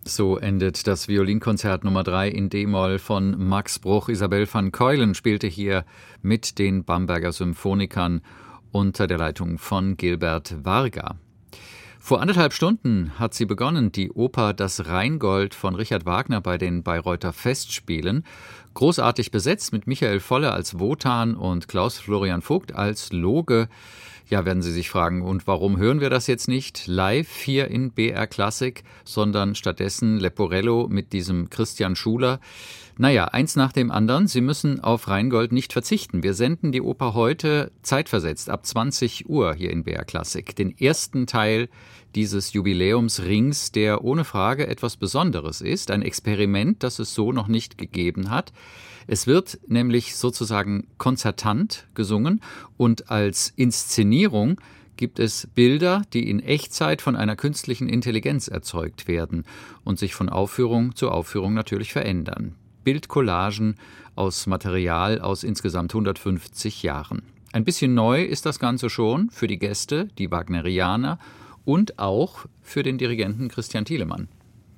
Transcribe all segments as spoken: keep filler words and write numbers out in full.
So endet das Violinkonzert Nummer drei in D-Moll von Max Bruch. Isabel van Keulen spielte hier mit den Bamberger Symphonikern unter der Leitung von Gilbert Varga. Vor anderthalb Stunden hat sie begonnen, die Oper Das Rheingold von Richard Wagner bei den Bayreuther Festspielen. Großartig besetzt mit Michael Volle als Wotan und Klaus Florian Vogt als Loge. Ja, werden Sie sich fragen, und warum hören wir das jetzt nicht live hier in B R Klassik, sondern stattdessen Leporello mit diesem Christian Schuler? Naja, eins nach dem anderen, Sie müssen auf Rheingold nicht verzichten. Wir senden die Oper heute zeitversetzt ab zwanzig Uhr hier in B R Klassik. Den ersten Teil dieses Jubiläumsrings, der ohne Frage etwas Besonderes ist, ein Experiment, das es so noch nicht gegeben hat. Es wird nämlich sozusagen konzertant gesungen und als Inszenierung gibt es Bilder, die in Echtzeit von einer künstlichen Intelligenz erzeugt werden und sich von Aufführung zu Aufführung natürlich verändern. Bildcollagen aus Material aus insgesamt hundertfünfzig Jahren. Ein bisschen neu ist das Ganze schon für die Gäste, die Wagnerianer und auch für den Dirigenten Christian Thielemann.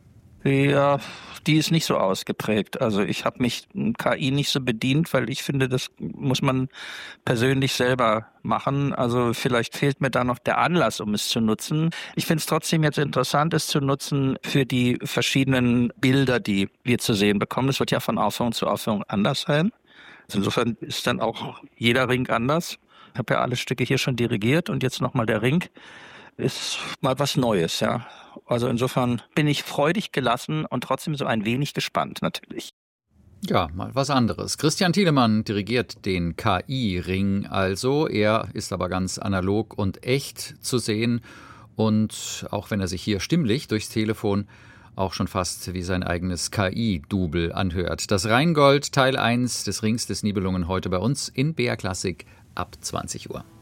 Ja, die ist nicht so ausgeprägt. Also ich habe mich K I nicht so bedient, weil ich finde, das muss man persönlich selber machen. Also vielleicht fehlt mir da noch der Anlass, um es zu nutzen. Ich finde es trotzdem jetzt interessant, es zu nutzen für die verschiedenen Bilder, die wir zu sehen bekommen. Das wird ja von Aufführung zu Aufführung anders sein. Also insofern ist dann auch jeder Ring anders. Ich habe ja alle Stücke hier schon dirigiert und jetzt nochmal der Ring. Ist mal was Neues, ja. Also insofern bin ich freudig gelassen und trotzdem so ein wenig gespannt natürlich. Ja, mal was anderes. Christian Thielemann dirigiert den K I-Ring also. Er ist aber ganz analog und echt zu sehen. Und auch wenn er sich hier stimmlich durchs Telefon auch schon fast wie sein eigenes K I-Double anhört. Das Rheingold, Teil eins des Rings des Nibelungen, heute bei uns in B R Klassik ab zwanzig Uhr.